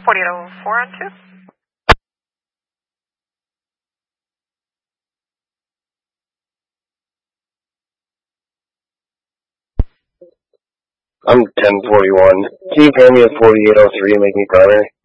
4804 on 2. I'm 1041. Can you pair me at 4803 and make me primary?